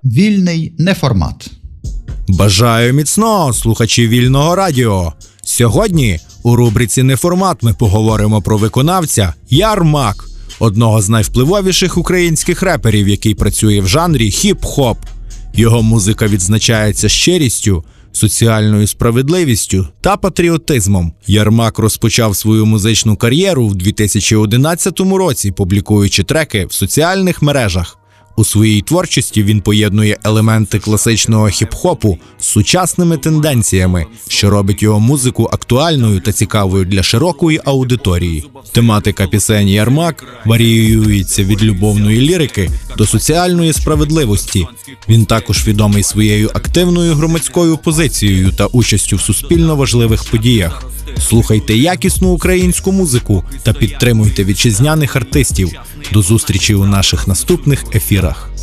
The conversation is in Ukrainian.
Вільний неформат. Бажаю міцного, слухачі Вільного радіо! Сьогодні у рубриці «Неформат» ми поговоримо про виконавця Ярмак, одного з найвпливовіших українських реперів, який працює в жанрі хіп-хоп. Його музика відзначається щирістю, соціальною справедливістю та патріотизмом. Ярмак розпочав свою музичну кар'єру в 2011 році, публікуючи треки в соціальних мережах. У своїй творчості він поєднує елементи класичного хіп-хопу з сучасними тенденціями, що робить його музику актуальною та цікавою для широкої аудиторії. Тематика пісень Ярмак варіюється від любовної лірики до соціальної справедливості. Він також відомий своєю активною громадською позицією та участю в суспільно важливих подіях. Слухайте якісну українську музику та підтримуйте вітчизняних артистів. До зустрічі у наших наступних ефірах.